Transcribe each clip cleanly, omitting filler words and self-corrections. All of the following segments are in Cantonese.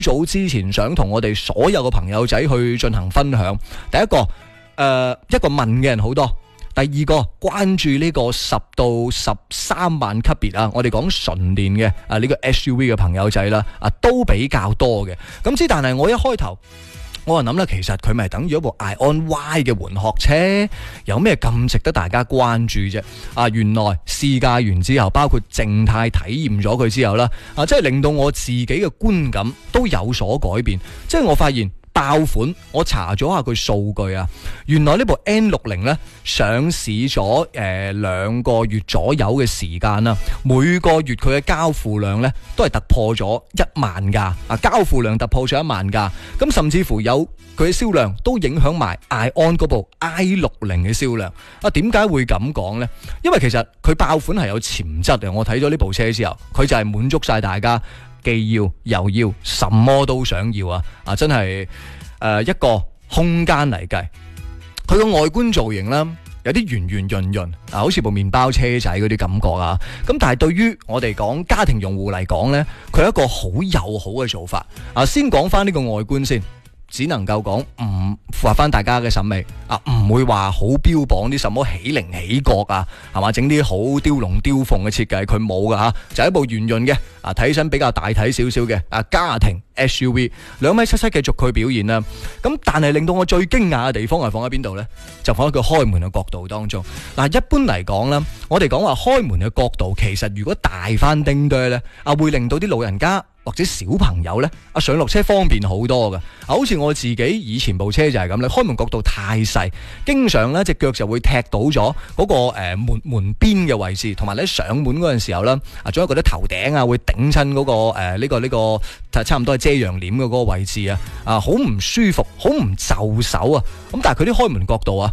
早之前想同我哋所有嘅朋友仔去進行分享。第一個一個問嘅人好多，第二個關注呢個10到13萬級別啊，我哋講純電嘅呢個 SUV 嘅朋友仔啦，都比較多嘅。咁之但係我一開頭我就諗啦，其實佢咪等於一部 ION Y 嘅換殼車，有咩咁值得大家關注啫？原來試駕完之後，包括靜態體驗咗佢之後啦，即係令到我自己嘅觀感都有所改變。即係我發現爆款，我查咗下佢數據啊，原來呢部 N60 呢上市咗2個月左右嘅時間啦，每個月佢嘅交付量呢都係突破咗1萬架，交付量突破咗1萬架，咁甚至乎有佢嘅銷量都影響埋 ION 嗰部 I60 嘅銷量。點解會咁講呢？因為其實佢爆款係有潛質嘅，我睇咗呢部車之後，佢就係滿足晒大家既要又要，什麼都想要啊！真係一個空間嚟計，佢個外觀造型啦，有啲圓圓潤潤好似部麵包車仔嗰啲感覺啊！咁但係對於我哋講家庭用戶嚟講呢，佢係一個好友好嘅做法。先講翻呢個外觀先。只能夠講唔符合翻大家嘅審美唔會話好標榜啲什麼起棱起角係嘛，整啲好雕龍雕鳳嘅設計，佢冇噶就係一部圓潤嘅睇起身比較大體少少嘅家庭 SUV， 2.77米嘅軸距表現啦。咁但係令到我最驚訝嘅地方係放喺邊度呢？就放喺佢開門嘅角度當中。一般嚟講啦，我哋講話開門嘅角度，其實如果大翻丁堆呢，會令到啲老人家或者小朋友呢，上落車方便好多噶。好似我自己以前部車就係咁啦，開門角度太細，經常呢隻腳就會踢到咗嗰個門邊嘅位置，同埋咧上門嗰陣時候啦，仲有嗰啲頭頂會頂親嗰個呢個差唔多係遮陽簾嘅嗰個位置好唔舒服，好唔就手咁但係佢啲開門角度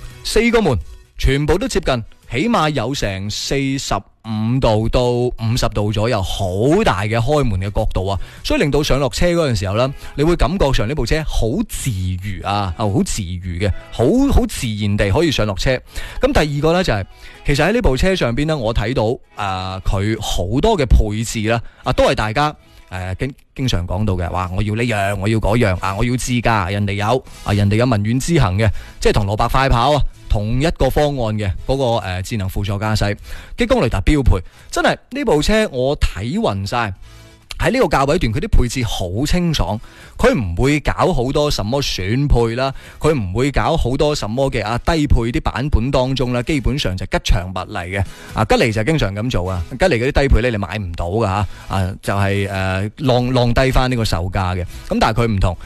4個門全部都接近，起碼有成45度到50度左右，好大嘅開門嘅角度所以令到上落車嗰陣時候呢，你會感覺上呢部車好自如好自如嘅，好自然地可以上落車。咁第二個呢，就係其實喺呢部車上邊呢，我睇到佢好多嘅配置啦都係大家經常講到嘅，話我要呢樣，我要嗰樣我要自駕，人哋有文苑之行嘅，即係同蘿蔔快跑同一個方案嘅嗰個智能輔助駕駛，激光雷達標配，真係呢部車我睇暈晒。喺呢個價位段，佢啲配置好清爽，佢唔會搞好多什麼選配啦，佢唔會搞好多什麼嘅低配啲版本當中啦，基本上就吉祥物嚟嘅。吉利就經常咁做吉利嗰啲低配咧你買唔到噶就係浪低翻呢個售價嘅。咁但係佢唔同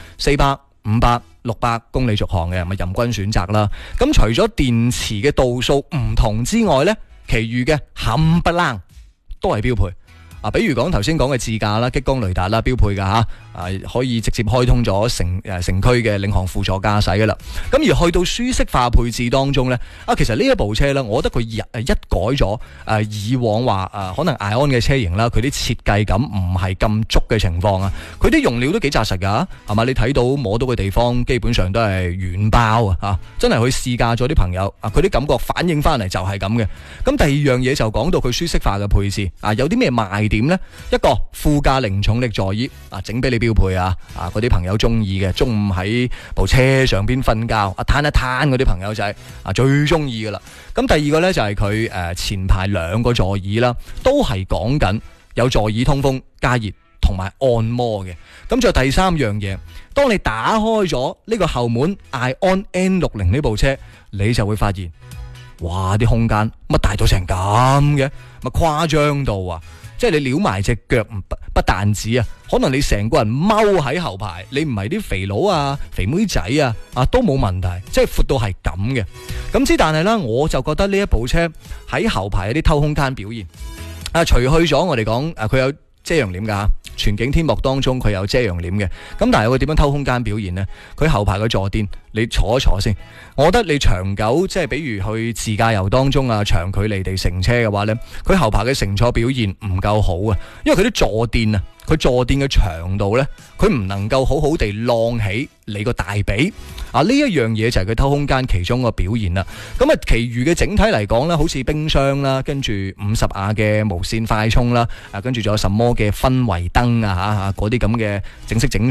，400、500、600公里續航嘅，咪任君選擇啦。咁除咗電池嘅度數唔同之外呢，其餘嘅冚唪唥都係標配。比如講頭先講嘅自駕啦、激光雷達啦，標配噶可以直接開通咗城區嘅領航輔助駕駛噶啦。咁而去到舒適化配置當中呢，其實呢一部車呢，我覺得佢一改咗以往話可能 ION 嘅車型啦，佢啲設計感唔係咁足嘅情況佢啲用料都幾紮實噶，係嘛？你睇到摸到嘅地方基本上都係軟包真係去試駕咗啲朋友佢啲感覺反映翻嚟就係咁嘅。咁第二樣嘢就講到佢舒適化嘅配置有啲咩賣點呢？一個副駕零重力座椅整俾你標配嗰啲朋友中意嘅，中午喺部車上邊瞓覺攤一攤嗰啲朋友仔最中意噶啦。咁第二個呢，就係佢前排2個座椅啦，都係講緊有座椅通風加熱同埋按摩嘅。咁仲有第三樣嘢，當你打開咗呢個後門 ION N60 呢部車，你就會發現哇，啲空間乜大到成咁嘅，咪誇張到即係你撩埋隻腳不但止可能你成個人踎喺後排，你唔係啲肥佬肥妹仔都冇問題，即係闊到係咁嘅。咁之但係啦，我就覺得呢一部車喺後排有啲偷空間表現除去咗我哋講佢有遮陽簾噶全景天幕當中佢有遮陽簾嘅，咁但係佢點樣偷空間表現呢？佢後排嘅坐墊你坐一坐先。我覺得你長久即係比如去自駕遊當中啊，長距離地乘車嘅話呢，佢後排嘅乘坐表現唔夠好啊，因為佢啲坐墊啊，佢坐墊嘅長度呢，佢唔能夠好好地晾起你個大髀啊，呢一樣嘢就係佢偷空間其中個表現啦。咁啊，其餘嘅整體嚟講呢，好似冰箱啦，跟住50瓦嘅無線快充啦，跟住仲有什麼嘅氛圍燈啊嗰啲咁嘅整色整